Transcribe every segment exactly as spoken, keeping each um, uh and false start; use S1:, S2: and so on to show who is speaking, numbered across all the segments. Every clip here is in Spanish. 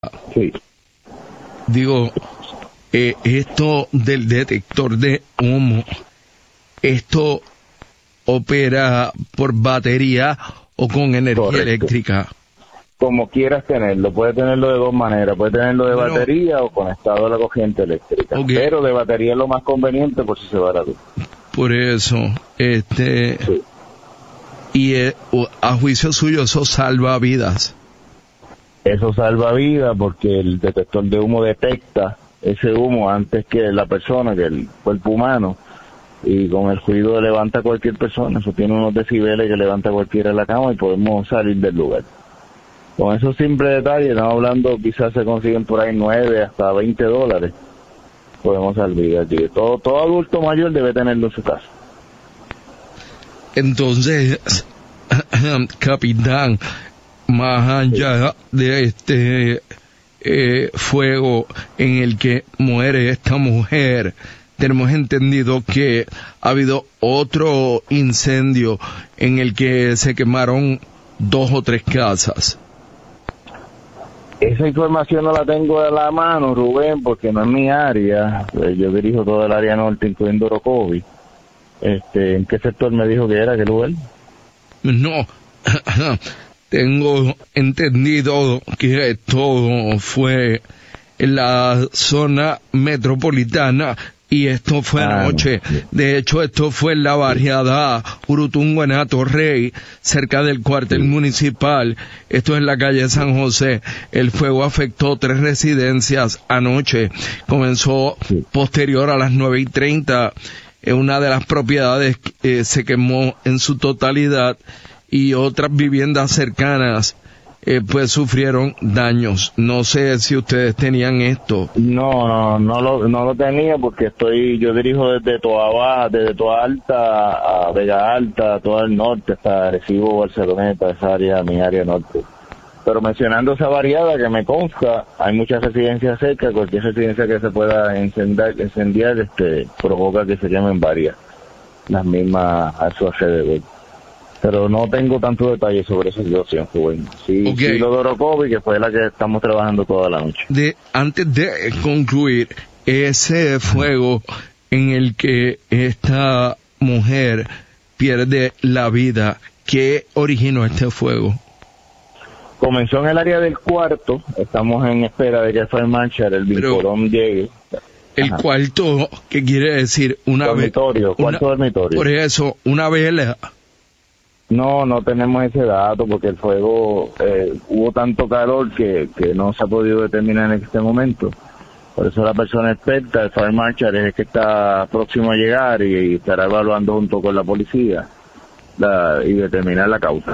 S1: Sí.
S2: Digo, eh, esto del detector de humo, ¿esto opera por batería o con energía
S1: Correcto.
S2: eléctrica?
S1: Como quieras tenerlo, puedes tenerlo de dos maneras, puedes tenerlo de
S2: Bueno,
S1: batería o conectado a la corriente eléctrica,
S2: okay.
S1: Pero de batería es lo más conveniente por si se va la luz.
S2: Por eso, este,
S1: Sí.
S2: y eh, a juicio suyo eso salva vidas.
S1: Eso salva vidas porque el detector de humo detecta ese humo antes que la persona, que el cuerpo humano, y con el ruido levanta a cualquier persona. Eso tiene unos decibeles que levanta a cualquiera de la cama y podemos salir del lugar. Con esos simples detalles, estamos hablando, quizás se consiguen por ahí nueve hasta veinte dólares. Podemos salir allí. Todo, todo adulto mayor debe tenerlo en su casa.
S2: Entonces, capitán, más allá de este eh, fuego en el que muere esta mujer, tenemos entendido que ha habido otro incendio en el que se quemaron dos o tres casas.
S1: Esa información no la tengo de la mano, Rubén, porque no es mi área. Yo dirijo todo el área norte, incluyendo Orocovi. Este, ¿en qué sector me dijo que era, qué lugar?
S2: No, tengo entendido que todo fue en la zona metropolitana y esto fue
S1: Ah,
S2: anoche.
S1: no, sí.
S2: De hecho, esto fue en la barriada Urutungo en Atorrey, cerca del cuartel
S1: Sí.
S2: municipal. Esto es en la calle San José. El fuego afectó tres residencias anoche. Comenzó
S1: Sí.
S2: posterior a las nueve y treinta. Eh, una de las propiedades eh, se quemó en su totalidad y otras viviendas cercanas eh, pues sufrieron daños. No sé si ustedes tenían esto.
S1: No, no, no lo, no lo tenía porque estoy, yo dirijo desde Toa Baja, desde Toa Alta a Vega Alta, todo el norte, hasta Arecibo, Barceloneta, esa área, mi área norte. Pero mencionando esa variada que me consta, hay muchas residencias cerca, cualquier residencia que se pueda encender, incendiar, este, provoca que se quemen varias, las mismas a su alrededor. Pero no tengo tanto detalle sobre esa situación, joven. Sí,
S2: Okay.
S1: sí lo de Orocovi, que fue la que estamos trabajando toda la noche.
S2: De, antes de concluir, ese fuego en el que esta mujer pierde la vida, ¿qué originó este fuego?
S1: Comenzó en el área del cuarto, estamos en espera de que el Fire Marshal, el
S2: Pero-
S1: vinculón, llegue.
S2: El
S1: Ajá.
S2: cuarto, ¿qué quiere decir? Una ve-
S1: Dormitorio,
S2: una-
S1: cuarto dormitorio.
S2: Por eso, una vela.
S1: No, no tenemos ese dato porque el fuego, eh, hubo tanto calor que, que no se ha podido determinar en este momento. Por eso la persona experta, el Fire Marshal, es el que está próximo a llegar y, y estará evaluando junto con la policía la, y determinar la causa.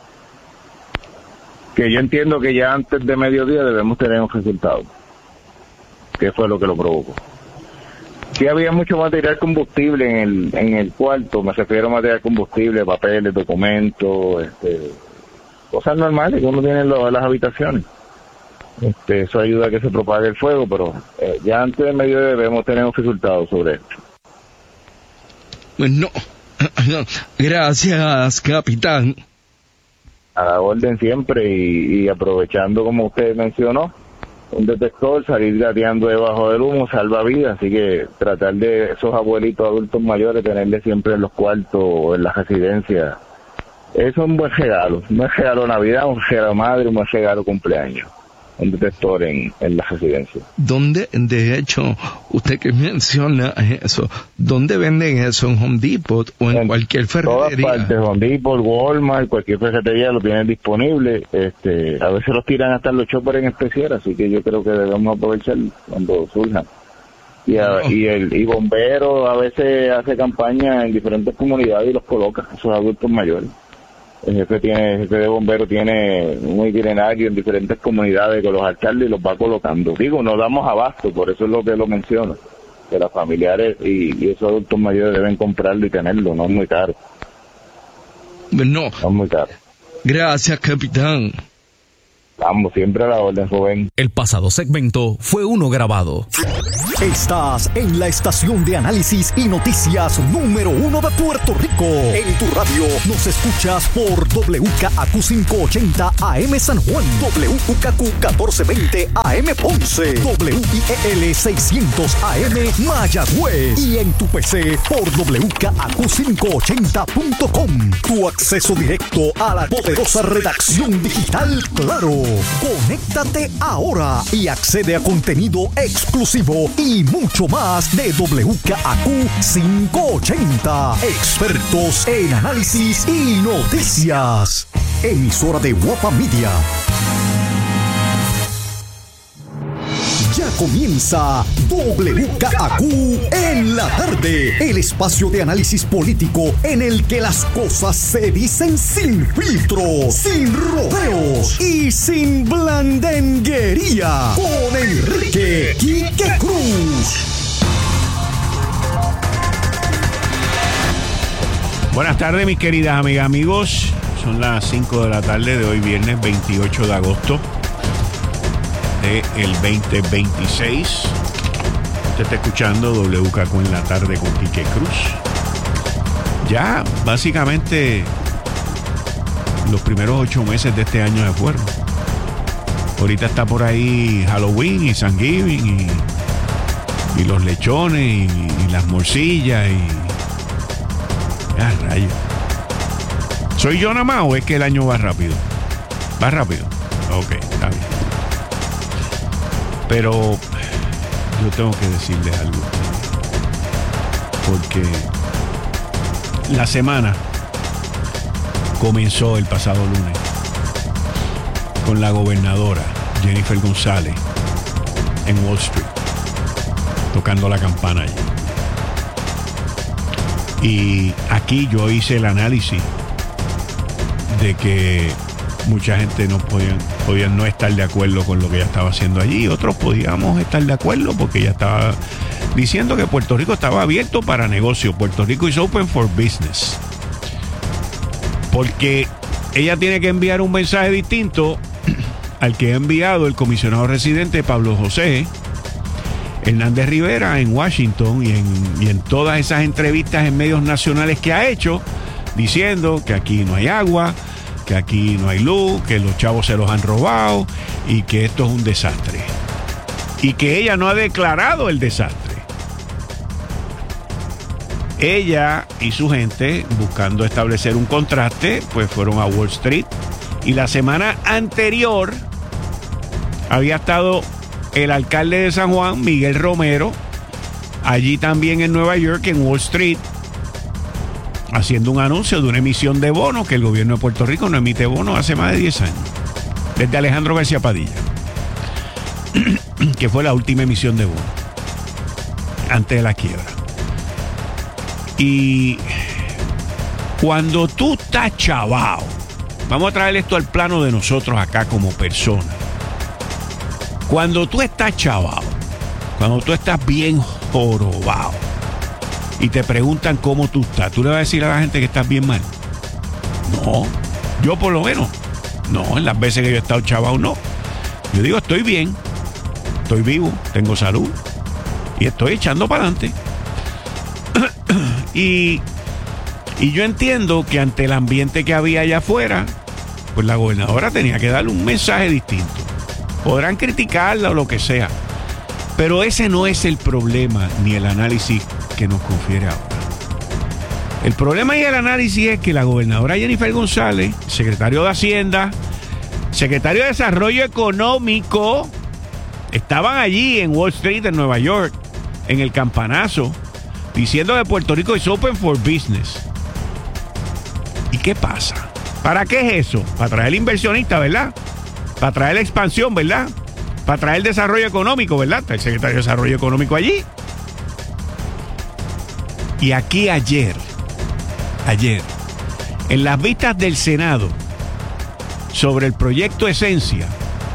S1: Que yo entiendo que ya antes de mediodía debemos tener un resultado. ¿Qué fue lo que lo provocó? Sí había mucho material combustible en el en el cuarto, me refiero a material combustible, papeles, documentos, este, cosas normales que uno tiene en, lo, en las habitaciones. Este, eso ayuda a que se propague el fuego, pero eh, ya antes de mediodía debemos tener un resultado sobre esto.
S2: Pues no. Gracias, capitán.
S1: A la orden siempre y, y aprovechando, como usted mencionó, un detector, salir gateando debajo del humo salva vidas, así que tratar de esos abuelitos adultos mayores, tenerles siempre en los cuartos o en las residencias, eso es un buen regalo, no es regalo Navidad, un regalo madre, un buen regalo cumpleaños, un detector en, en las residencias.
S2: ¿Dónde, de hecho, usted que menciona eso, dónde venden eso? ¿En Home Depot o en,
S1: En
S2: cualquier
S1: todas
S2: ferretería?
S1: partes, Home Depot, Walmart, cualquier ferretería lo tienen disponible. Este, a veces los tiran hasta los choppers en especial, así que yo creo que debemos aprovechar cuando surjan. Y, a-
S2: No.
S1: y el y bombero a veces hace campaña en diferentes comunidades y los coloca, esos adultos mayores. El jefe tiene, el jefe de bomberos tiene un itinerario en diferentes comunidades con los alcaldes y los va colocando. Digo, no damos abasto, por eso es lo que lo menciono, que las familiares y, y esos adultos mayores deben comprarlo y tenerlo, no es muy caro,
S2: No.
S1: no es muy caro.
S2: Gracias, capitán.
S1: Vamos, siempre a la orden, Rubén.
S3: El pasado segmento fue uno grabado.
S4: Estás en la estación de análisis y noticias número uno de Puerto Rico. En tu radio nos escuchas por W K A Q quinientos ochenta A M San Juan, W K Q catorce veinte A M Ponce, W I E L seiscientos A M Mayagüez y en tu P C por W K A Q quinientos ochenta punto com. Tu acceso directo a la poderosa redacción digital Claro. Conéctate ahora y accede a contenido exclusivo y mucho más de W K A Q quinientos ochenta. Expertos en análisis y noticias. Emisora de Guapa Media. Ya comienza W K A Q en la tarde, el espacio de análisis político en el que las cosas se dicen sin filtro, sin rodeos y sin blandenguería. Con Enrique Quique Cruz.
S5: Buenas tardes, mis queridas amigas, amigos. Son las cinco de la tarde de hoy, viernes veintiocho de agosto. El veinte veintiséis. Usted está escuchando W K Q en la tarde con Quique Cruz. Ya básicamente los primeros ocho meses de este año se fueron. Ahorita está por ahí Halloween y Thanksgiving y, y los lechones y, y las morcillas y... ¡Ah, rayos! ¿Soy yo nada más o es que el año va rápido? ¿Va rápido? Ok, está bien. Pero yo tengo que decirles algo, porque la semana comenzó el pasado lunes con la gobernadora Jennifer González en Wall Street, tocando la campana allí. Y aquí yo hice el análisis de que mucha gente no podían, podían no estar de acuerdo con lo que ella estaba haciendo allí. Otros podíamos estar de acuerdo porque ella estaba diciendo que Puerto Rico estaba abierto para negocio. Puerto Rico is open for business. Porque ella tiene que enviar un mensaje distinto al que ha enviado el comisionado residente Pablo José Hernández Rivera en Washington y en, y en todas esas entrevistas en medios nacionales que ha hecho, diciendo que aquí no hay agua, que aquí no hay luz, que los chavos se los han robado y que esto es un desastre. Y que ella no ha declarado el desastre. Ella y su gente, buscando establecer un contraste, pues fueron a Wall Street. Y la semana anterior había estado el alcalde de San Juan, Miguel Romero, allí también en Nueva York, en Wall Street, haciendo un anuncio de una emisión de bonos, que el gobierno de Puerto Rico no emite bonos hace más de diez años, desde Alejandro García Padilla, que fue la última emisión de bonos antes de la quiebra. Y cuando tú estás chavao, vamos a traer esto al plano de nosotros acá como personas. Cuando tú estás chavao, cuando tú estás bien jorobao, y te preguntan cómo tú estás, ¿tú le vas a decir a la gente que estás bien mal? No, yo por lo menos, no, en las veces que yo he estado chavao, no. Yo digo, estoy bien, estoy vivo, tengo salud y estoy echando para adelante. y, y yo entiendo que ante el ambiente que había allá afuera, pues la gobernadora tenía que darle un mensaje distinto. Podrán criticarla o lo que sea, pero ese no es el problema ni el análisis que nos confiere ahora. El problema y el análisis es que la gobernadora Jennifer González, secretario de Hacienda, secretario de Desarrollo Económico, estaban allí en Wall Street, en Nueva York, en el campanazo, diciendo que Puerto Rico es open for business. ¿Y qué pasa? ¿Para qué es eso? Para traer inversionistas, ¿verdad? Para traer la expansión, ¿verdad? Para traer desarrollo económico, ¿verdad? Está el secretario de Desarrollo Económico allí. Y aquí ayer, ayer, en las vistas del Senado sobre el proyecto Esencia,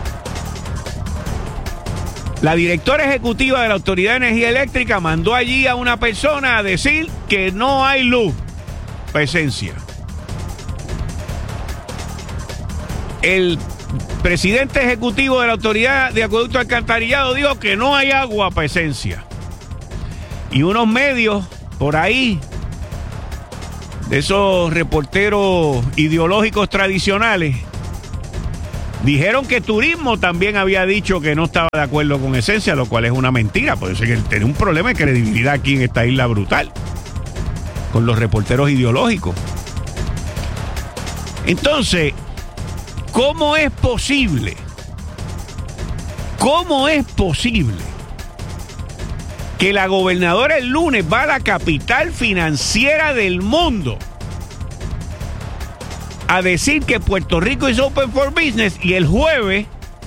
S5: la directora ejecutiva de la Autoridad de Energía Eléctrica mandó allí a una persona a decir que no hay luz para Esencia. El presidente ejecutivo de la Autoridad de Acueducto Alcantarillado dijo que no hay agua para Esencia. Y unos medios por ahí, de esos reporteros ideológicos tradicionales, dijeron que Turismo también había dicho que no estaba de acuerdo con Esencia, lo cual es una mentira. Por eso es que él tiene un problema de credibilidad aquí en esta isla brutal, con los reporteros ideológicos. Entonces, ¿cómo es posible? ¿Cómo es posible que la gobernadora el lunes va a la capital financiera del mundo a decir que Puerto Rico es open for business y el jueves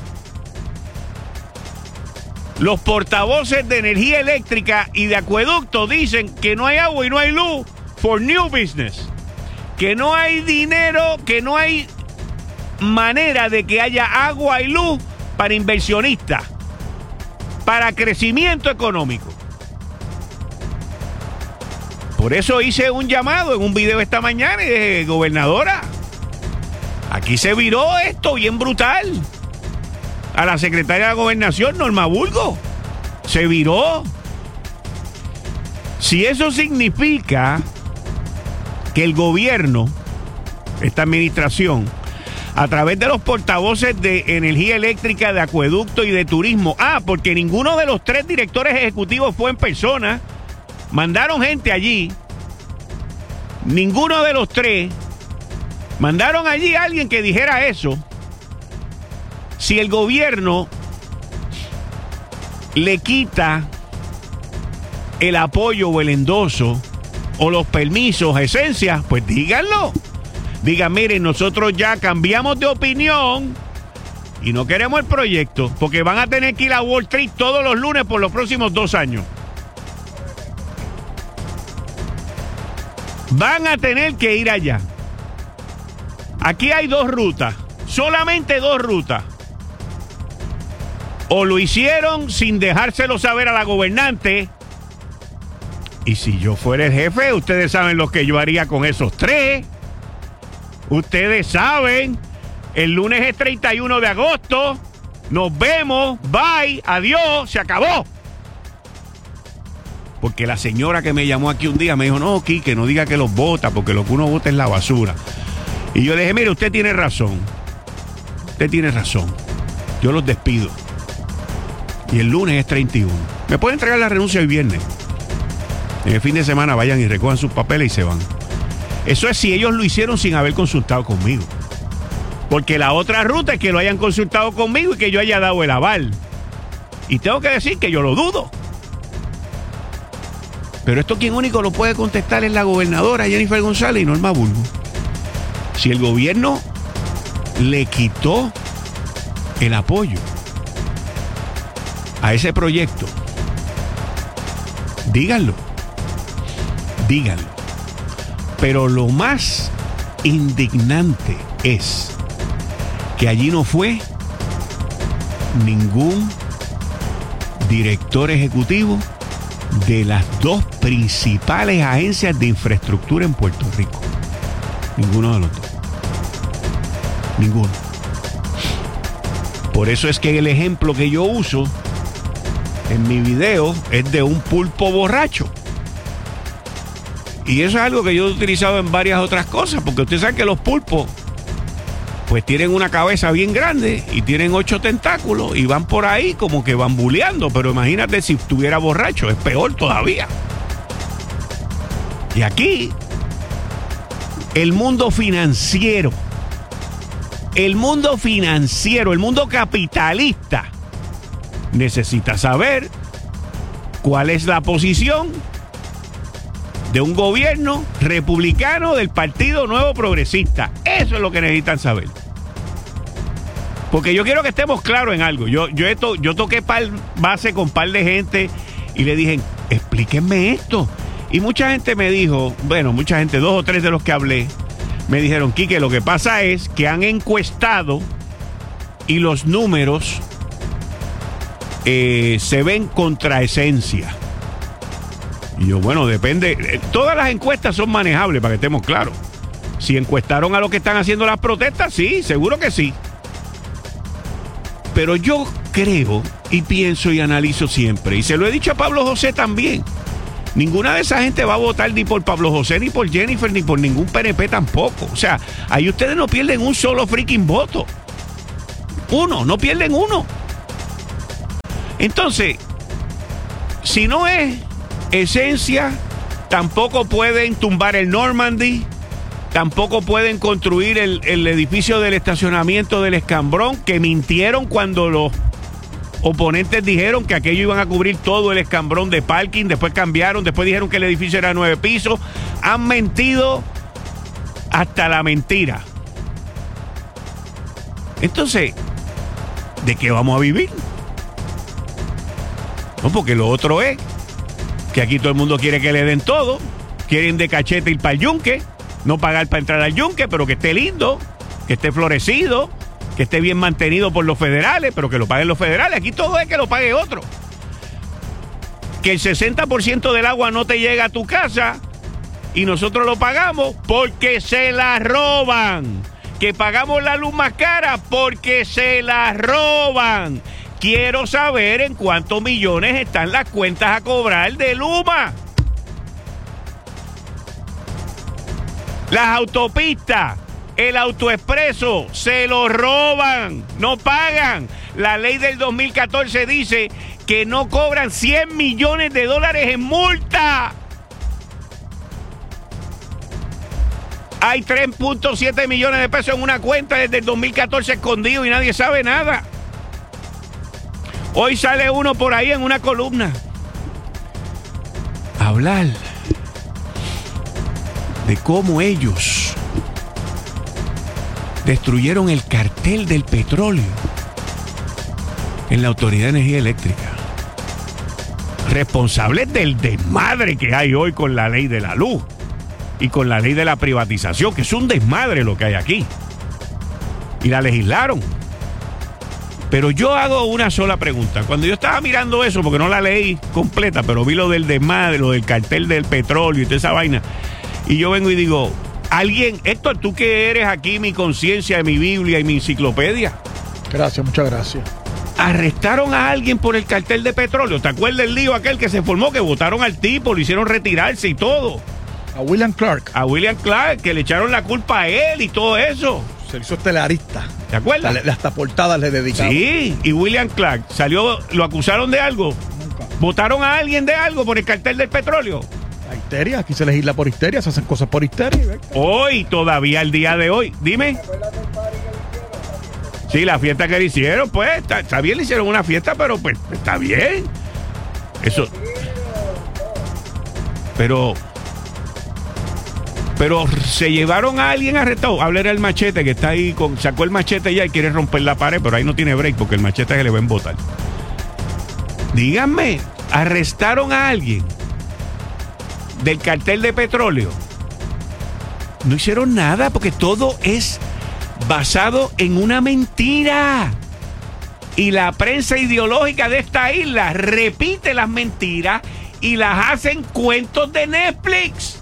S5: los portavoces de energía eléctrica y de acueducto dicen que no hay agua y no hay luz for new business, que no hay dinero, que no hay manera de que haya agua y luz para inversionistas, para crecimiento económico? Por eso hice un llamado en un video esta mañana y dije, gobernadora, aquí se viró esto bien brutal. A la secretaria de la Gobernación, Norma Burgos, se viró. Si eso significa que el gobierno, esta administración, a través de los portavoces de energía eléctrica, de acueducto y de turismo, ah, porque ninguno de los tres directores ejecutivos fue en persona, mandaron gente allí, ninguno de los tres, mandaron allí a alguien que dijera eso. Si el gobierno le quita el apoyo o el endoso o los permisos a Esencia, pues díganlo. Digan, miren, nosotros ya cambiamos de opinión y no queremos el proyecto, porque van a tener que ir a Wall Street todos los lunes por los próximos dos años. Van a tener que ir allá. Aquí hay dos rutas, solamente dos rutas. O lo hicieron sin dejárselo saber a la gobernante. Y si yo fuera el jefe, ustedes saben lo que yo haría con esos tres. Ustedes saben, el lunes es treinta y uno de agosto. Nos vemos, bye, adiós, se acabó. Porque la señora que me llamó aquí un día me dijo, no, Quique, no diga que los vota, porque lo que uno vota es la basura. Y yo le dije, mire, usted tiene razón. Usted tiene razón. Yo los despido. Y el lunes es treinta y uno. Me pueden entregar la renuncia el viernes. En el fin de semana vayan y recojan sus papeles y se van. Eso es si ellos lo hicieron sin haber consultado conmigo. Porque la otra ruta es que lo hayan consultado conmigo y que yo haya dado el aval. Y tengo que decir que yo lo dudo. Pero esto quien único lo puede contestar es la gobernadora Jennifer González y Norma Burgos. Si el gobierno le quitó el apoyo a ese proyecto, díganlo, díganlo. Pero lo más indignante es que allí no fue ningún director ejecutivo de las dos principales agencias de infraestructura en Puerto Rico. Ninguno de los dos. Ninguno. Por eso es que el ejemplo que yo uso en mi video es de un pulpo borracho. Y eso es algo que yo he utilizado en varias otras cosas, porque usted sabe que los pulpos pues tienen una cabeza bien grande y tienen ocho tentáculos y van por ahí como que bambuleando, pero imagínate si estuviera borracho, es peor todavía. Y aquí el mundo financiero, el mundo financiero, el mundo capitalista necesita saber cuál es la posición de un gobierno republicano del Partido Nuevo Progresista. Eso es lo que necesitan saber. Porque yo quiero que estemos claros en algo. Yo, yo, esto, yo toqué par, base con un par de gente y le dije, explíquenme esto. Y mucha gente me dijo, bueno, mucha gente, dos o tres de los que hablé, me dijeron, Quique, lo que pasa es que han encuestado y los números eh, se ven contra Esencia. Y yo, bueno, depende. Todas las encuestas son manejables, para que estemos claros. Si encuestaron a los que están haciendo las protestas, sí, seguro que sí. Pero yo creo y pienso y analizo siempre, y se lo he dicho a Pablo José también, ninguna de esa gente va a votar ni por Pablo José, ni por Jennifer, ni por ningún P N P tampoco. O sea, ahí ustedes no pierden un solo freaking voto. Uno, no pierden uno. Entonces, si no es esencia, tampoco pueden tumbar el Normandy, tampoco pueden construir el, el edificio del estacionamiento del Escambrón, que mintieron cuando los oponentes dijeron que aquello iban a cubrir todo el Escambrón de parking, después cambiaron, después dijeron que el edificio era nueve pisos. Han mentido hasta la mentira. Entonces, ¿de qué vamos a vivir? No, porque lo otro es que aquí todo el mundo quiere que le den todo, quieren de cachete ir para el yunque, no pagar para entrar al yunque, pero que esté lindo, que esté florecido, que esté bien mantenido por los federales, pero que lo paguen los federales. Aquí todo es que lo pague otro. Que el sesenta por ciento del agua no te llega a tu casa y nosotros lo pagamos porque se la roban. Que pagamos la luz más cara porque se la roban. Quiero saber en cuántos millones están las cuentas a cobrar de Luma. Las autopistas, el autoexpreso, se lo roban, no pagan. La ley del dos mil catorce dice que no cobran cien millones de dólares en multa. Hay tres punto siete millones de pesos en una cuenta desde el dos mil catorce escondido y nadie sabe nada. Hoy sale uno por ahí en una columna a hablar de cómo ellos destruyeron el cartel del petróleo en la Autoridad de Energía Eléctrica. Responsables del desmadre que hay hoy con la ley de la luz y con la ley de la privatización, que es un desmadre lo que hay aquí. Y la legislaron. Pero yo hago una sola pregunta. Cuando yo estaba mirando eso, porque no la leí completa, pero vi lo del desmadre, lo del cartel del petróleo y toda esa vaina, y yo vengo y digo, alguien, Héctor, tú que eres aquí mi conciencia, mi Biblia y mi enciclopedia.
S6: Gracias, muchas gracias.
S5: Arrestaron a alguien por el cartel de petróleo. ¿Te acuerdas del lío aquel que se formó, que votaron al tipo, lo hicieron retirarse y todo?
S6: A William Clark.
S5: A William Clark, que le echaron la culpa a él y todo eso.
S6: Se hizo estelarista.
S5: ¿Te acuerdas?
S6: Hasta, hasta portadas le dedicaron.
S5: Sí, y William Clark salió, lo acusaron de algo.
S6: Nunca.
S5: ¿Votaron a alguien de algo por el cartel del petróleo?
S6: La histeria, aquí se legisla por histeria, se hacen cosas por histeria.
S5: Hoy, todavía el día de hoy. Dime. Sí, la fiesta que le hicieron, pues, está, está bien, le hicieron una fiesta, pero pues, está bien. Eso. Pero... Pero se llevaron a alguien arrestado. Hablar el machete que está ahí, con, sacó el machete ya y quiere romper la pared, pero ahí no tiene break porque el machete se le va a embotar. Díganme, arrestaron a alguien del cartel de petróleo. No hicieron nada porque todo es basado en una mentira. Y la prensa ideológica de esta isla repite las mentiras y las hacen cuentos de Netflix.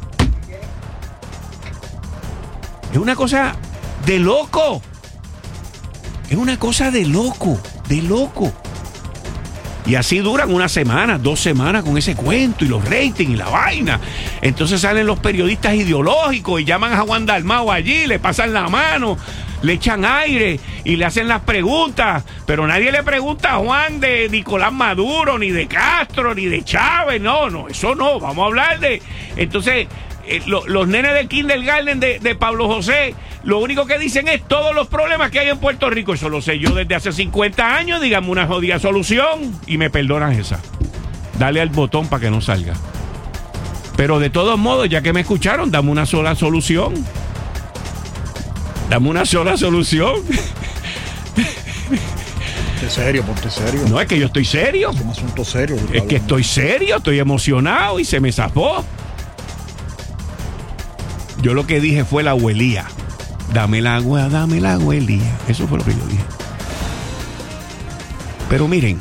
S5: Es una cosa de loco. Es una cosa de loco, de loco. Y así duran una semana, dos semanas con ese cuento y los ratings y la vaina. Entonces salen los periodistas ideológicos y llaman a Juan Dalmau allí, le pasan la mano, le echan aire y le hacen las preguntas. Pero nadie le pregunta a Juan de Nicolás Maduro, ni de Castro, ni de Chávez. No, no, eso no. Vamos a hablar de... Entonces... Eh, lo, los nenes del kindergarten de, de Pablo José, lo único que dicen es todos los problemas que hay en Puerto Rico. Eso lo sé yo desde hace cincuenta años. Dígame una jodida solución y me perdonas esa. Dale al botón para que no salga. Pero de todos modos, ya que me escucharon, dame una sola solución. Dame una sola solución.
S6: Ponte serio, ponte serio.
S5: No, es que yo estoy serio.
S6: Es un asunto serio.
S5: Es que estoy serio, estoy emocionado y se me zafó. Yo lo que dije fue la abuelía. Dame el agua, dame la abuelía. Eso fue lo que yo dije. Pero miren,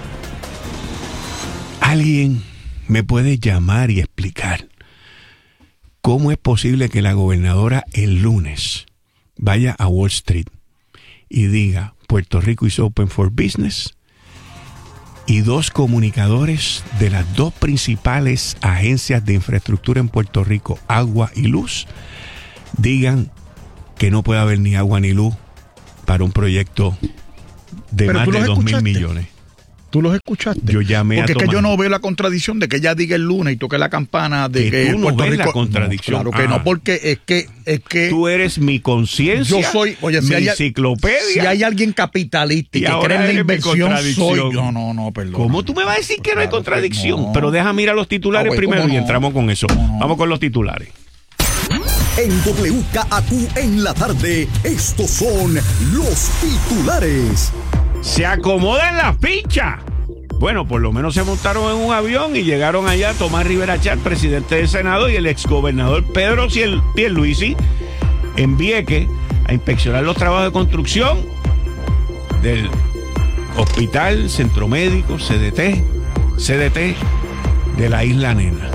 S5: alguien me puede llamar y explicar cómo es posible que la gobernadora el lunes vaya a Wall Street y diga, Puerto Rico is Open for Business y dos comunicadores de las dos principales agencias de infraestructura en Puerto Rico, Agua y Luz, digan que no puede haber ni agua ni luz para un proyecto de
S6: Pero
S5: más de dos mil
S6: escuchaste.
S5: millones.
S6: ¿Tú los escuchaste?
S5: Yo llamé
S6: Porque
S5: a
S6: es que
S5: Tomás.
S6: yo no veo la contradicción de que ella diga el lunes y toque la campana de
S5: Que
S6: que,
S5: tú no
S6: Puerto
S5: ves
S6: Rico...
S5: la contradicción.
S6: No, claro que
S5: Ah.
S6: no, porque es que... Es que
S5: Tú eres mi conciencia,
S6: yo soy... Oye, si
S5: mi
S6: hay,
S5: enciclopedia.
S6: si hay alguien capitalista y,
S5: Y
S6: que
S5: ahora
S6: cree en la
S5: eres mi
S6: inversión,
S5: contradicción.
S6: soy... No, no, no, perdón.
S5: ¿Cómo tú me vas a decir que no hay
S6: Claro que
S5: contradicción?
S6: no.
S5: Pero deja mirar los titulares
S6: Ah, güey,
S5: primero
S6: ¿cómo
S5: y
S6: no?
S5: entramos con eso.
S6: ¿Cómo no?
S5: Vamos con los titulares.
S4: En W K A Q en la tarde, estos son los titulares.
S5: Se acomodan las fichas. Bueno, por lo menos se montaron en un avión y llegaron allá Tomás Rivera Chat, presidente del Senado, y el exgobernador Pedro Pierluisi en Vieques a inspeccionar los trabajos de construcción del Hospital Centro Médico, C D T, C D T de la Isla Nena.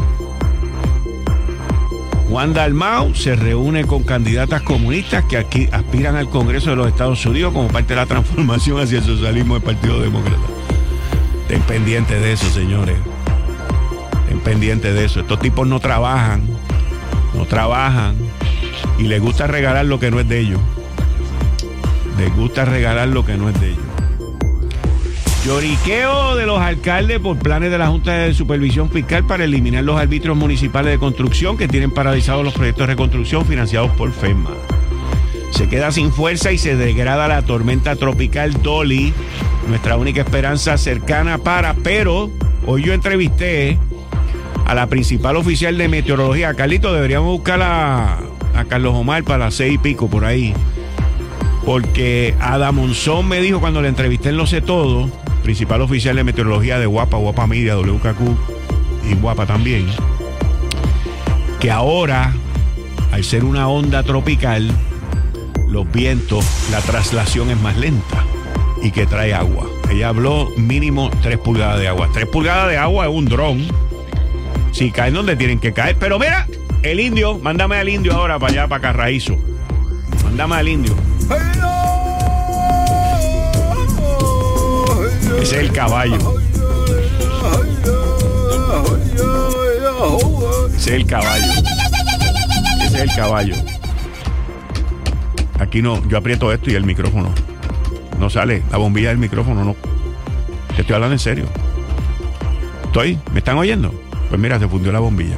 S5: Juan Dalmau se reúne con candidatas comunistas que aquí aspiran al Congreso de los Estados Unidos como parte de la transformación hacia el socialismo del Partido Demócrata. Estén pendientes de eso, señores. Estén pendientes de eso. Estos tipos no trabajan, no trabajan y les gusta regalar lo que no es de ellos. Les gusta regalar lo que no es de ellos. Lloriqueo de los alcaldes por planes de la Junta de Supervisión Fiscal para eliminar los arbitrios municipales de construcción que tienen paralizados los proyectos de reconstrucción financiados por FEMA. Se queda sin fuerza y se degrada la tormenta tropical Dolly, nuestra única esperanza cercana para, pero hoy yo entrevisté a la principal oficial de meteorología. Carlito, deberíamos buscar a, a Carlos Omar para las seis y pico por ahí, porque Ada Monzón me dijo cuando le entrevisté en Lo Sé Todo, principal oficial de meteorología de Guapa, Guapa Media, W K Q y Guapa también, que ahora, al ser una onda tropical, los vientos, la traslación es más lenta y que trae agua. Ella habló mínimo tres pulgadas de agua. tres pulgadas de agua es un dron. Si caen donde tienen que caer. Pero mira, el indio, mándame al indio ahora para allá, para Carraízo. Mándame al indio. Ese es el caballo. Ese es el caballo. Ese es el caballo. Aquí no, yo aprieto esto y el micrófono no sale, la bombilla del micrófono no. Te estoy hablando en serio. ¿Estoy? ¿Me están oyendo? Pues mira, se fundió la bombilla.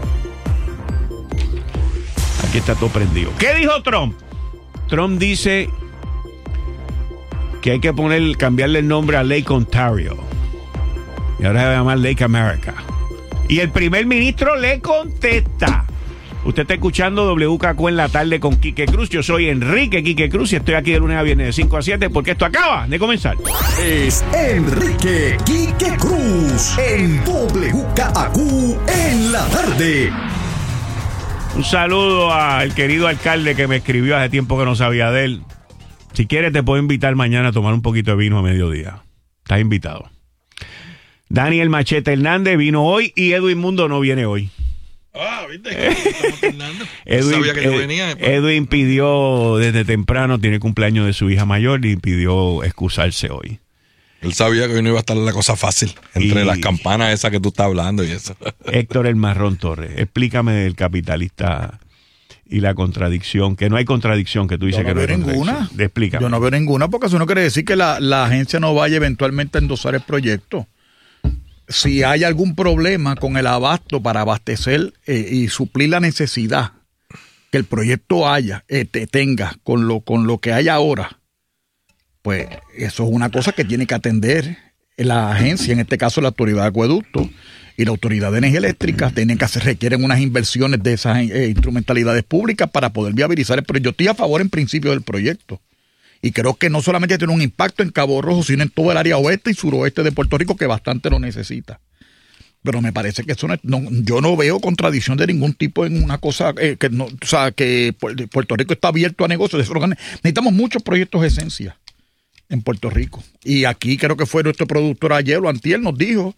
S5: Aquí está todo prendido. ¿Qué dijo Trump? Trump dice que hay que poner, cambiarle el nombre a Lake Ontario. Y ahora se va a llamar Lake America. Y el primer ministro le contesta. Usted está escuchando W K Q en la tarde con Quique Cruz. Yo soy Enrique Quique Cruz y estoy aquí de lunes a viernes de cinco a siete porque esto acaba de comenzar.
S4: Es Enrique Quique Cruz en W K A Q en la tarde.
S5: Un saludo al querido alcalde que me escribió hace tiempo que no sabía de él. Si quieres te puedo invitar mañana a tomar un poquito de vino a mediodía. Estás invitado. Daniel Machete Hernández vino hoy y Edwin Mundo no viene hoy.
S2: Ah, ¿viste? Estamos tornando.
S5: Edwin,
S2: Sabía que yo
S5: Ed-
S2: venía. Pues.
S5: Edwin pidió desde temprano, tiene cumpleaños de su hija mayor y pidió excusarse hoy.
S7: Él sabía que hoy no iba a estar la cosa fácil entre
S5: Y-
S7: las campanas esas que tú estás hablando y eso.
S5: Héctor El Marrón Torres, explícame del capitalista y la contradicción, que no hay contradicción, que tú dices
S6: Yo no
S5: que no hay
S6: veo ninguna.
S5: contradicción. Explícame.
S6: Yo no veo ninguna porque eso no quiere decir que la, la agencia no vaya eventualmente a endosar el proyecto. Si hay algún problema con el abasto para abastecer eh, y suplir la necesidad que el proyecto haya, eh, te tenga con lo, con lo que hay ahora, pues eso es una cosa que tiene que atender la agencia, en este caso la Autoridad de Acueducto y la Autoridad de Energía Eléctrica, tienen que hacer, requieren unas inversiones de esas eh, instrumentalidades públicas para poder viabilizar el proyecto. Yo estoy a favor en principio del proyecto. Y creo que no solamente tiene un impacto en Cabo Rojo, sino en todo el área oeste y suroeste de Puerto Rico, que bastante lo necesita. Pero me parece que eso no, no yo no veo contradicción de ningún tipo en una cosa eh, que no, o sea, que Puerto Rico está abierto a negocios. Necesitamos muchos proyectos de esencia en Puerto Rico. Y aquí creo que fue nuestro productor ayer o antier nos dijo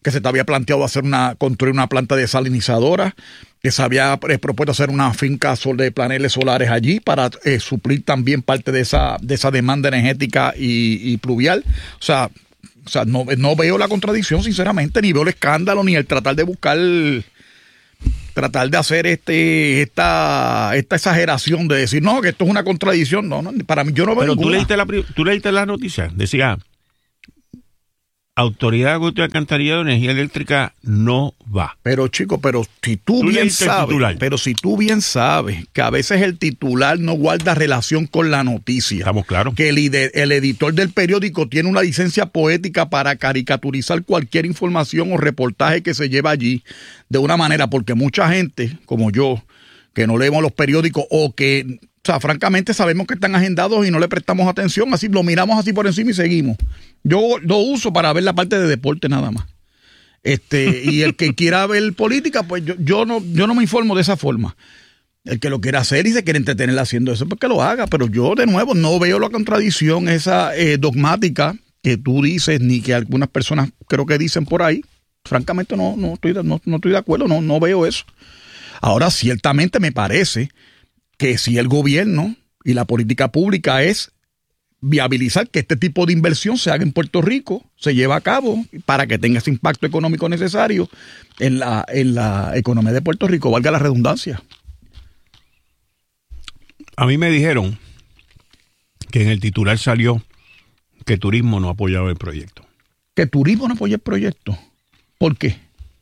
S6: que se te había planteado hacer una, construir una planta desalinizadora, que se había eh, propuesto hacer una finca sol de paneles solares allí para eh, suplir también parte de esa, de esa demanda energética y, y pluvial. O sea, o sea no, no veo la contradicción, sinceramente, ni veo el escándalo, ni el tratar de buscar, tratar de hacer este esta esta exageración de decir, no, que esto es una contradicción. No, no, para mí yo no veo
S5: Pero
S6: ninguna.
S5: tú leíste la, tú leíste la noticia, decía... Autoridad de Acueducto y Alcantarillado de Energía Eléctrica no va.
S6: Pero chico, pero si tú,
S5: Tú
S6: bien
S5: leíste el
S6: sabes,
S5: titular.
S6: pero si tú bien sabes que a veces el titular no guarda relación con la noticia.
S5: Estamos claros.
S6: Que el, ide- el editor del periódico tiene una licencia poética para caricaturizar cualquier información o reportaje que se lleva allí de una manera, porque mucha gente, como yo, que no leemos los periódicos o que, o sea, francamente sabemos que están agendados y no le prestamos atención, así lo miramos así por encima y seguimos. Yo lo uso para ver la parte de deporte nada más. Este, y el que quiera ver política, pues yo, yo no, yo no me informo de esa forma. El que lo quiera hacer y se quiere entretener haciendo eso, pues que lo haga. Pero yo, de nuevo, no veo la contradicción esa eh, dogmática que tú dices, ni que algunas personas creo que dicen por ahí. Francamente no, no estoy, no, no estoy de acuerdo, no, no veo eso. Ahora, ciertamente me parece que si el gobierno y la política pública es viabilizar que este tipo de inversión se haga en Puerto Rico, se lleve a cabo para que tenga ese impacto económico necesario en la, en la economía de Puerto Rico, valga la redundancia.
S5: A mí me dijeron que en el titular salió que Turismo no apoyaba el proyecto.
S6: Que Turismo no apoya el proyecto. ¿Por qué?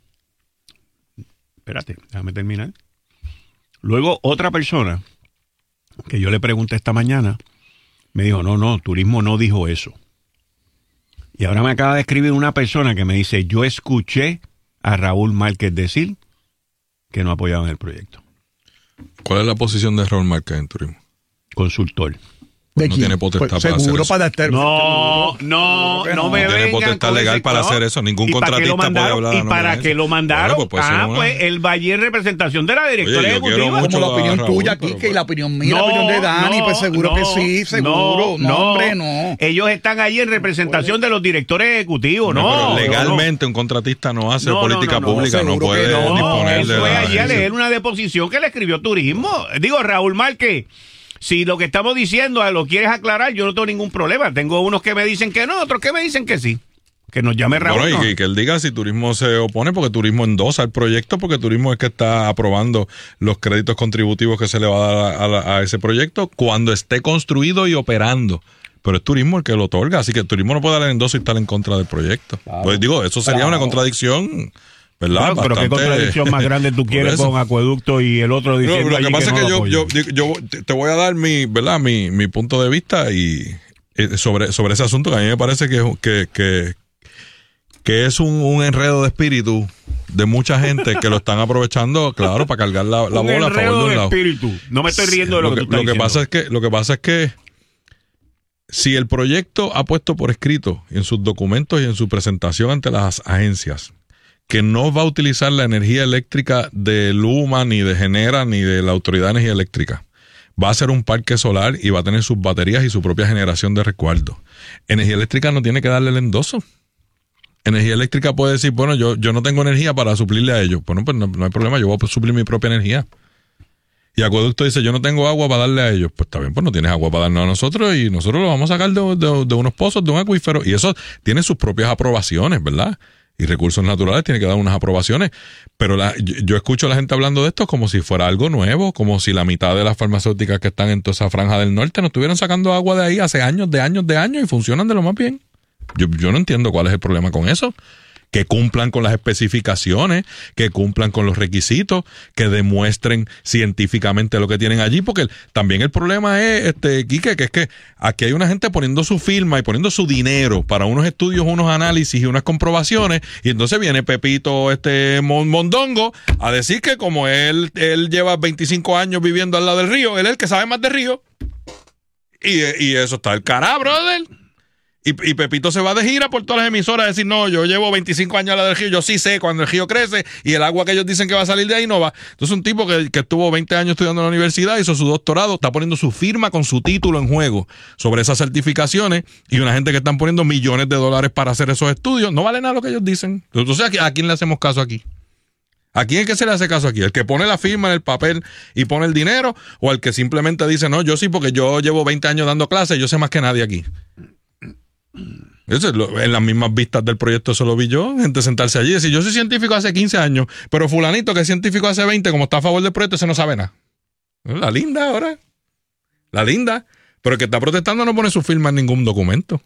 S5: Espérate, déjame terminar. Luego otra persona que yo le pregunté esta mañana me dijo, no, no, Turismo no dijo eso. Y ahora me acaba de escribir una persona que me dice, yo escuché a Raúl Márquez decir que no apoyaban el proyecto.
S7: ¿Cuál es la posición de Raúl Márquez en turismo?
S5: Consultor.
S6: ¿De
S7: No
S6: quién?
S7: tiene potestad
S6: Pues,
S7: para hacer
S6: seguro
S7: eso.
S6: para estar.
S5: No, no, no me
S7: No tiene
S5: vengan
S7: potestad
S5: con
S7: legal
S5: ese-
S7: para
S5: no.
S7: hacer eso. Ningún
S5: ¿Y para qué lo
S7: contratista puede
S5: mandaron?
S7: hablar a
S5: ¿Y
S7: nombre
S5: para
S7: de
S5: qué
S7: eso?
S5: lo mandaron?
S7: Bueno, pues, puede ser
S5: ah,
S7: una-
S5: pues él va allí en representación de la directora
S7: Oye, yo quiero
S5: ejecutiva.
S7: mucho
S6: Como la
S7: a
S6: opinión
S7: Raúl,
S6: tuya,
S7: pero
S6: Quique, y la opinión mía, la
S5: No,
S6: opinión de Dani,
S5: no,
S6: pues seguro
S5: no,
S6: que sí, seguro. No, hombre, no.
S5: Ellos están ahí en representación de los directores ejecutivos,
S7: No,
S5: no.
S7: pero
S5: no,
S7: legalmente un contratista no hace
S5: No, no,
S7: política
S5: no, no,
S7: pública, no,
S6: seguro que
S7: puede
S6: no.
S7: disponer
S5: él
S7: de
S5: fue
S7: la
S5: allí a
S7: agencia.
S5: leer una deposición que le escribió Turismo. Digo, Raúl Márquez, si lo que estamos diciendo lo quieres aclarar, yo no tengo ningún problema. Tengo unos que me dicen que no, otros que me dicen que sí. Que nos llame Raúl.
S7: Bueno, y
S5: ¿no?
S7: que, que él diga si Turismo se opone, porque Turismo endosa el proyecto, porque Turismo es que está aprobando los créditos contributivos que se le va a dar a, a- a ese proyecto cuando esté construido y operando. Pero es Turismo el que lo otorga, así que Turismo no puede dar el endoso y estar en contra del proyecto. Pues digo, eso sería
S6: Claro.
S7: una contradicción, ¿verdad?
S5: Bueno, pero qué
S7: Bastante-
S5: contradicción más grande tú
S7: Por
S5: quieres
S7: eso.
S5: con Acueducto y el otro
S7: No,
S5: diciendo
S7: lo
S5: allí
S7: que pasa
S5: no
S7: es que
S5: lo
S7: yo,
S5: apoya.
S7: yo, yo te- te voy a dar mi, ¿verdad? Mi, mi punto de vista y eh, sobre, sobre ese asunto que a mí me parece que, que, que, que es un, un enredo de espíritu de mucha gente que lo están aprovechando, claro, para cargar la, la
S5: Un
S7: bola a favor
S5: enredo
S7: de un
S5: de
S7: lado.
S5: espíritu. No me estoy riendo de lo,
S7: lo
S5: que,
S7: que,
S5: tú estás
S7: lo que
S5: diciendo.
S7: pasa es que lo que pasa es que si el proyecto ha puesto por escrito en sus documentos y en su presentación ante las agencias que no va a utilizar la energía eléctrica de Luma, ni de Genera, ni de la Autoridad de Energía Eléctrica, va a ser un parque solar y va a tener sus baterías y su propia generación de resguardo. Energía eléctrica no tiene que darle el endoso. Energía eléctrica puede decir, bueno, yo, yo no tengo energía para suplirle a ellos. Bueno, pues no, no hay problema, yo voy a suplir mi propia energía. Y Acueducto dice, yo no tengo agua para darle a ellos. Pues está bien, pues no tienes agua para darnos a nosotros y nosotros lo vamos a sacar de, de, de unos pozos, de un acuífero. Y eso tiene sus propias aprobaciones, ¿verdad? Y Recursos Naturales tiene que dar unas aprobaciones. Pero la, yo, yo escucho a la gente hablando de esto como si fuera algo nuevo, como si la mitad de las farmacéuticas que están en toda esa franja del norte no estuvieran sacando agua de ahí hace años, de años, de años y funcionan de lo más bien. Yo, yo no entiendo cuál es el problema con eso. Que cumplan con las especificaciones, que cumplan con los requisitos, que demuestren científicamente lo que tienen allí, porque el, también el problema es, este, Quique, que es que aquí hay una gente poniendo su firma y poniendo su dinero para unos estudios, unos análisis y unas comprobaciones, y entonces viene Pepito este Mondongo a decir que como él, él lleva veinticinco años viviendo al lado del río, él es el que sabe más de río, y, y eso está el cara, brother. Y, y Pepito se va de gira por todas las emisoras a decir, no, yo llevo veinticinco años a la del río, yo sí sé cuando el río crece y el agua que ellos dicen que va a salir de ahí no va. Entonces un tipo que, que estuvo veinte años estudiando en la universidad, hizo su doctorado, está poniendo su firma con su título en juego sobre esas certificaciones, y una gente que están poniendo millones de dólares para hacer esos estudios, no vale nada lo que ellos dicen. Entonces, ¿a quién le hacemos caso aquí? ¿A quién es que se le hace caso aquí? ¿El que pone la firma en el papel y pone el dinero? ¿O el que simplemente dice, no, yo sí porque yo llevo veinte años dando clases, yo sé más que nadie aquí? Eso es lo, en las mismas vistas del proyecto eso lo vi yo, gente sentarse allí y decir, yo soy científico hace quince años, pero fulanito que es científico hace veinte, como está a favor del proyecto, ese no sabe nada. La linda ahora. La linda. Pero el que está protestando no pone su firma en ningún documento.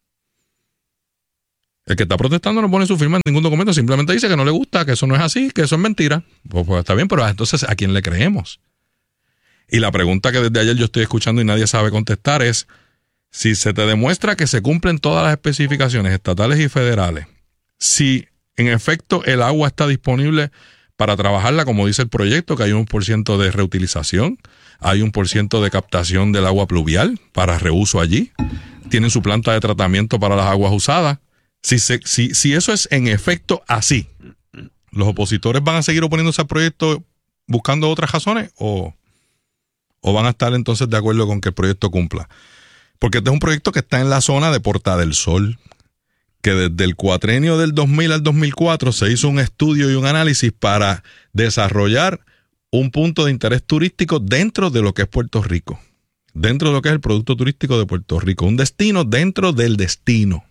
S7: El que está protestando no pone su firma en ningún documento, simplemente dice que no le gusta, que eso no es así, que eso es mentira. Pues, pues está bien, pero entonces ¿a quién le creemos? Y la pregunta que desde ayer yo estoy escuchando y nadie sabe contestar es, si se te demuestra que se cumplen todas las especificaciones estatales y federales, si en efecto el agua está disponible para trabajarla, como dice el proyecto, que hay un por ciento de reutilización, hay un por ciento de captación del agua pluvial para reuso allí, tienen su planta de tratamiento para las aguas usadas. Si, se, si, si eso es en efecto así, ¿los opositores van a seguir oponiéndose al proyecto buscando otras razones o, o van a estar entonces de acuerdo con que el proyecto cumpla? Porque este es un proyecto que está en la zona de Porta del Sol, que desde el cuatrenio del dos mil al dos mil cuatro se hizo un estudio y un análisis para desarrollar un punto de interés turístico dentro de lo que es Puerto Rico, dentro de lo que es el producto turístico de Puerto Rico, un destino dentro del destino.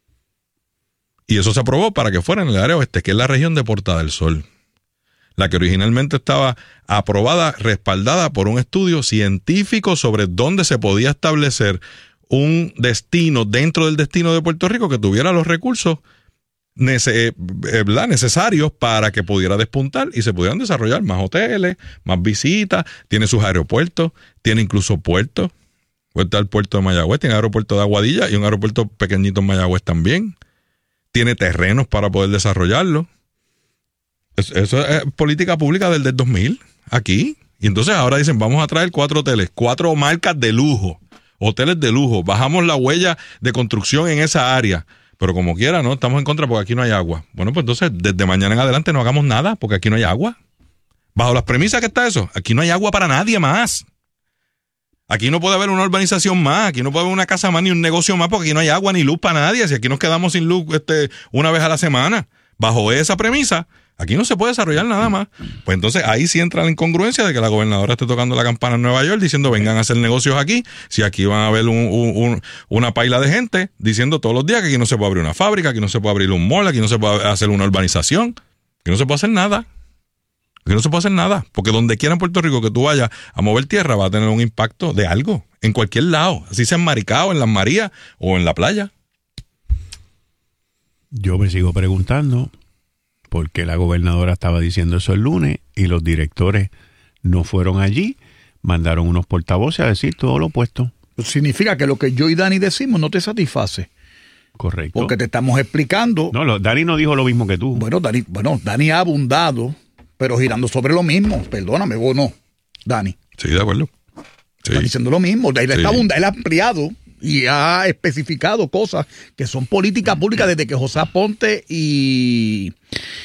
S7: Y eso se aprobó para que fuera en el área oeste, que es la región de Porta del Sol, la que originalmente estaba aprobada, respaldada por un estudio científico sobre dónde se podía establecer un destino dentro del destino de Puerto Rico que tuviera los recursos nece- ¿verdad? necesarios para que pudiera despuntar y se pudieran desarrollar más hoteles, más visitas, tiene sus aeropuertos, tiene incluso puertos. Está el puerto de Mayagüez, tiene aeropuerto de Aguadilla y un aeropuerto pequeñito en Mayagüez también. Tiene terrenos para poder desarrollarlo. Eso, eso es política pública del, del dos mil, aquí. Y entonces ahora dicen, vamos a traer cuatro hoteles, cuatro marcas de lujo, hoteles de lujo. Bajamos la huella de construcción en esa área. Pero como quiera, ¿no? Estamos en contra porque aquí no hay agua. Bueno, pues entonces desde mañana en adelante no hagamos nada porque aquí no hay agua. Bajo las premisas que está eso, aquí no hay agua para nadie más. Aquí no puede haber una urbanización más, aquí no puede haber una casa más ni un negocio más porque aquí no hay agua ni luz para nadie. Si aquí nos quedamos sin luz este, una vez a la semana, bajo esa premisa, aquí no se puede desarrollar nada más. Pues entonces ahí sí entra la incongruencia de que la gobernadora esté tocando la campana en Nueva York diciendo vengan a hacer negocios aquí, si aquí van a haber un, un, un, una paila de gente diciendo todos los días que aquí no se puede abrir una fábrica, aquí no se puede abrir un mall, aquí no se puede hacer una urbanización, que no se puede hacer nada. Que no se puede hacer nada, porque donde quiera en Puerto Rico que tú vayas a mover tierra va a tener un impacto de algo, en cualquier lado, así sea en Maricao, en Las Marías o en la playa.
S5: Yo me sigo preguntando por qué la gobernadora estaba diciendo eso el lunes y los directores no fueron allí, mandaron unos portavoces a decir todo lo opuesto.
S6: Significa que lo que yo y Dani decimos no te satisface.
S5: Correcto.
S6: Porque te estamos explicando.
S5: No, lo, Dani no dijo lo mismo que tú.
S6: Bueno, Dani, bueno, Dani ha abundado, pero girando sobre lo mismo. Perdóname, vos no, Dani.
S7: Sí, de acuerdo. Sí.
S6: Está diciendo lo mismo. Él,
S7: Sí.
S6: está abunda, él ha ampliado y ha especificado cosas que son políticas públicas desde que José Aponte y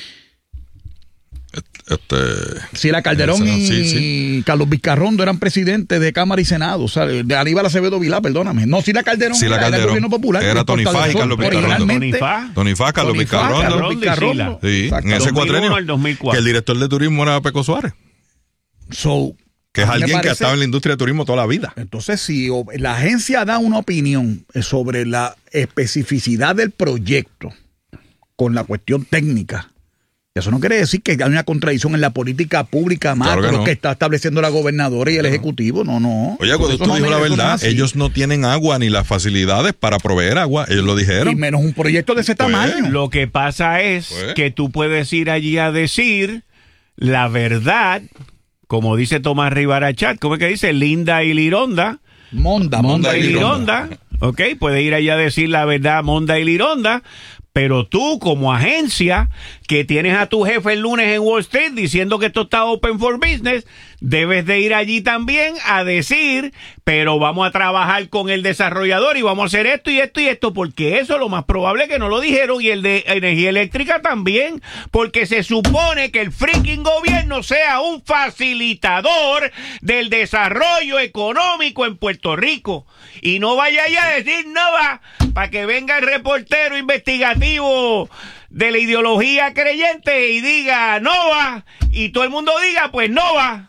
S7: Este,
S6: Sila Calderón
S7: Eso,
S6: y
S7: sí, sí.
S6: Carlos Vizcarrondo eran presidentes de Cámara y Senado. O sea, de Aníbal Acevedo Vilá, perdóname. No, Sila Calderón,
S7: Sila
S6: era, era el
S7: Calderón.
S6: gobierno popular.
S7: Era Tony
S6: Porta
S7: Faj
S6: del
S7: y
S6: Sol,
S7: Carlos Vizcarrondo.
S6: originalmente.
S5: Tony Faj.
S7: Tony Faj, Carlos
S6: Tony Faj,
S7: Vizcarrondo.
S6: Carlos Vizcarrondo.
S7: Sí, en
S6: Exacto.
S7: ese
S5: dos mil uno
S7: cuatrenio.
S5: al dos mil cuatro.
S7: Que el director de turismo era Peco Suárez,
S6: So,
S7: que es
S6: a mí me
S7: alguien que
S6: parece-
S7: ha estado en la industria de turismo toda la vida.
S6: Entonces, si o- la agencia da una opinión sobre la especificidad del proyecto con la cuestión técnica, eso no quiere decir que hay una contradicción en la política pública macro
S7: Claro que no.
S6: que está estableciendo la gobernadora y el ejecutivo. No, no.
S7: Oye, cuando
S6: Eso
S7: tú
S6: no
S7: dijo
S6: me-
S7: la
S6: eso no es
S7: verdad,
S6: así.
S7: ellos no tienen agua ni las facilidades para proveer agua. Ellos lo
S6: Y
S7: dijeron.
S6: menos un proyecto de ese
S7: Pues,
S6: tamaño.
S5: Lo que pasa es
S7: Pues.
S5: que tú puedes ir allí a decir la verdad, como dice Tomás Rivera Chat, ¿cómo es que dice? Linda y Lironda.
S6: Monda,
S5: Monda
S6: Monda
S5: y Lironda. Ok, puede ir allá a decir la verdad, Monda y Lironda. Pero tú, como agencia, que tienes a tu jefe el lunes en Wall Street diciendo que esto está open for business, debes de ir allí también a decir, pero vamos a trabajar con el desarrollador y vamos a hacer esto y esto y esto, porque eso lo más probable es que no lo dijeron, y el de energía eléctrica también, porque se supone que el freaking gobierno sea un facilitador del desarrollo económico en Puerto Rico, y no vaya allá a decir no va, para que venga el reportero investigativo de la ideología creyente y diga no va, y todo el mundo diga pues no va.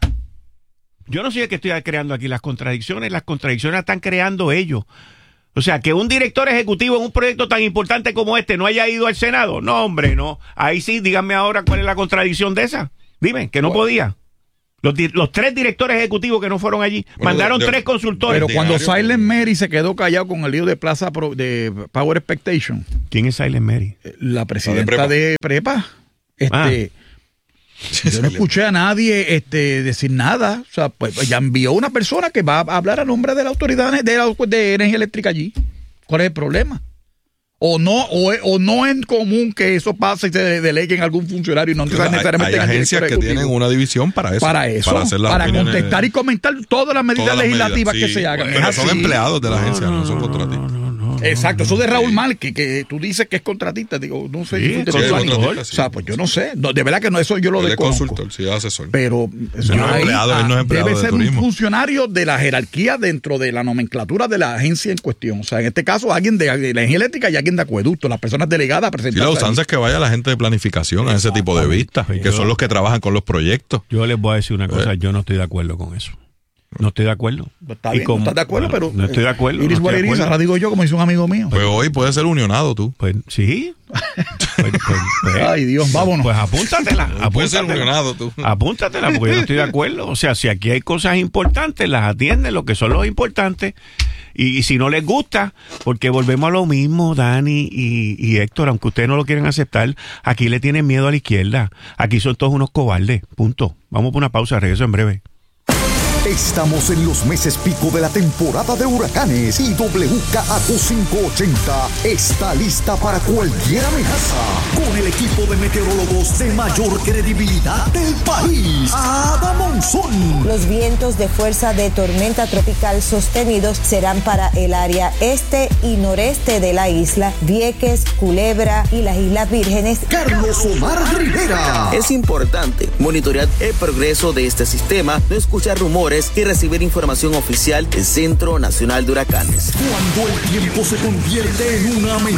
S5: Yo no sé qué estoy creando aquí las contradicciones, las contradicciones las están creando ellos. O sea, que un director ejecutivo en un proyecto tan importante como este no haya ido al Senado. No, hombre, no. Ahí sí, díganme ahora cuál es la contradicción de esa. Dime, que no bueno. podía. Los, los tres directores ejecutivos que no fueron allí bueno, mandaron de, de, tres consultores.
S6: Pero cuando Silent Mary se quedó callado con el lío de Plaza Pro, de Power Expectation.
S5: ¿Quién es Silent Mary?
S6: La presidenta de Prepa. De Prepa. Este... Ah. Yo no escuché a nadie este, decir nada. O sea, pues ya envió una persona que va a hablar a nombre de la autoridad de, la, de energía eléctrica allí. ¿Cuál es el problema? O no, o, o no es común que eso pase y se delegue en algún funcionario y no
S7: hay, necesariamente hay agencias que tienen una división para eso.
S6: Para eso, para, hacer las para contestar y comentar todas las medidas todas las
S7: medidas,
S6: legislativas
S7: sí,
S6: que se hagan.
S7: Pero son empleados de la agencia, no, no, no son contratistas.
S6: No, no, no, Exacto, eso de Raúl Márquez, que tú dices que es contratista, digo, no sé.
S5: Sí,
S6: si
S5: es consultor.
S6: O sea, pues yo no sé, no, de verdad que no, eso yo lo desconozco.
S7: Es consultor, sí, asesor.
S6: Pero
S7: eso no es empleado, él no es empleado
S6: debe
S7: de
S6: ser
S7: turismo.
S6: Un funcionario de la jerarquía dentro de la nomenclatura de la agencia en cuestión. O sea, en este caso, alguien de, de la energía eléctrica y alguien de acueducto, las personas delegadas a presentar.
S7: Sí, la usanza es que vaya la gente de planificación a ese tipo de vistas, que yo, son los que trabajan con los proyectos.
S5: Yo les voy a decir una cosa, eh. yo no estoy de acuerdo con eso. No estoy de acuerdo.
S6: Está bien, como, no estás de acuerdo, bueno, pero...
S5: No estoy de acuerdo.
S6: Iris
S5: no
S6: Iris, ahora digo yo, como dice un amigo mío.
S7: Pues hoy puede ser unionado tú.
S5: Pues sí.
S6: pues, pues, pues, Ay, Dios, vámonos.
S5: Pues apúntatela. apúntatela
S7: puede ser unionado tú.
S5: Apúntatela, porque yo no estoy de acuerdo. O sea, si aquí hay cosas importantes, las atienden, lo que son los importantes. Y, y si no les gusta, porque volvemos a lo mismo, Dani y, y Héctor, aunque ustedes no lo quieren aceptar, aquí le tienen miedo a la izquierda. Aquí son todos unos cobardes. Punto. Vamos por una pausa, regreso en breve.
S4: Estamos en los meses pico de la temporada de huracanes y W K A Q quinientos ochenta está lista para cualquier amenaza con el equipo de meteorólogos de mayor credibilidad del país, Ada Monzón.
S8: Los vientos de fuerza de tormenta tropical sostenidos serán para el área este y noreste de la isla, Vieques, Culebra y las Islas Vírgenes.
S4: Carlos Omar Rivera.
S9: Es importante monitorear el progreso de este sistema, no escuchar rumores y recibir información oficial del Centro Nacional de Huracanes.
S4: Cuando el tiempo se convierte en una amenaza,